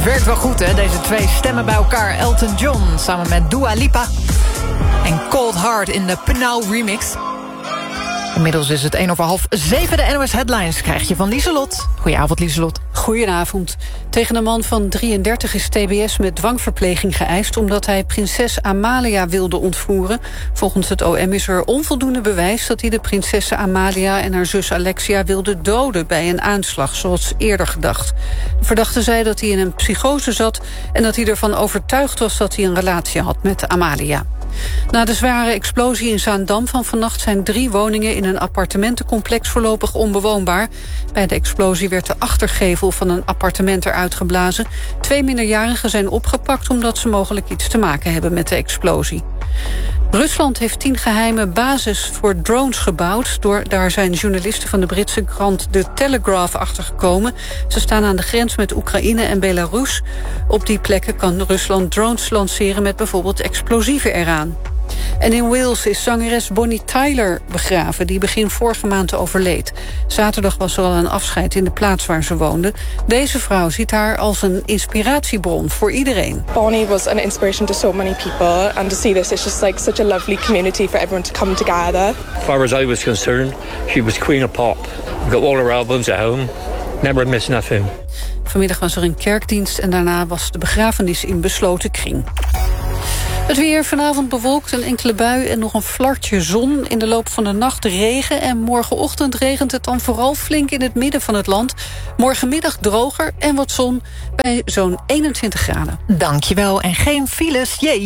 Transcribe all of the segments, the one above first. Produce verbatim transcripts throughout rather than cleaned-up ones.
Het werkt wel goed, hè, deze twee stemmen bij elkaar. Elton John samen met Dua Lipa. En Cold Heart in de Pnau remix. Inmiddels is het één over half zeven. De N O S Headlines krijg je van Lieselot. Goedenavond, Lieselot. Goedenavond. Tegen een man van drieëndertig is T B S met dwangverpleging geëist omdat hij prinses Amalia wilde ontvoeren. Volgens het O M is er onvoldoende bewijs dat hij de prinsessen Amalia en haar zus Alexia wilde doden bij een aanslag, zoals eerder gedacht. De verdachte zei dat hij in een psychose zat en dat hij ervan overtuigd was dat hij een relatie had met Amalia. Na de zware explosie in Zaandam van vannacht zijn drie woningen in een appartementencomplex voorlopig onbewoonbaar. Bij de explosie werd de achtergevel van een appartement eruit geblazen. Twee minderjarigen zijn opgepakt omdat ze mogelijk iets te maken hebben met de explosie. Rusland heeft tien geheime bases voor drones gebouwd. Door, daar zijn journalisten van de Britse krant The Telegraph achtergekomen. Ze staan aan de grens met Oekraïne en Belarus. Op die plekken kan Rusland drones lanceren met bijvoorbeeld explosieven eraan. En in Wales is zangeres Bonnie Tyler begraven, die begin vorige maand overleed. Zaterdag was er al een afscheid in de plaats waar ze woonde. Deze vrouw ziet haar als een inspiratiebron voor iedereen. Bonnie was an inspiration to so many people, and to see this is just like such a lovely community for everyone to come together. As far as I was concerned, she was queen of pop. We got all her albums at home. Never missed nothing. Vanmiddag was er een kerkdienst en daarna was de begrafenis in besloten kring. Het weer vanavond bewolkt, een enkele bui en nog een flartje zon. In de loop van de nacht regen en morgenochtend regent het dan vooral flink in het midden van het land. Morgenmiddag droger en wat zon bij zo'n eenentwintig graden. Dankjewel en geen files, jee.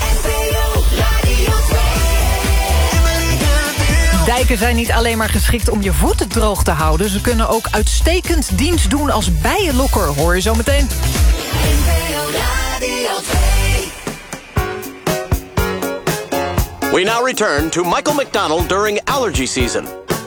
Dijken zijn niet alleen maar geschikt om je voeten droog te houden. Ze kunnen ook uitstekend dienst doen als bijenlokker. Hoor je zo meteen. We now return to Michael McDonald during allergy season.